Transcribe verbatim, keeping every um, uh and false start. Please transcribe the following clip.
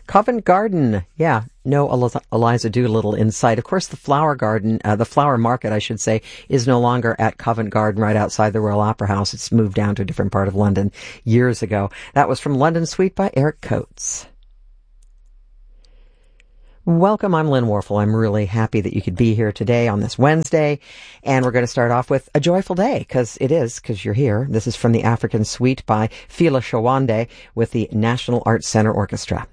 Covent Garden, yeah, no Eliza, Eliza Doolittle in sight. Of course, the flower garden, uh, the flower market, I should say, is no longer at Covent Garden right outside the Royal Opera House. It's moved down to a different part of London years ago. That was from London Suite by Eric Coates. Welcome, I'm Lynn Warfel. I'm really happy that you could be here today on this Wednesday, and we're going to start off with a joyful day, because it is, because you're here. This is from the African Suite by Fela Shawande with the National Arts Center Orchestra.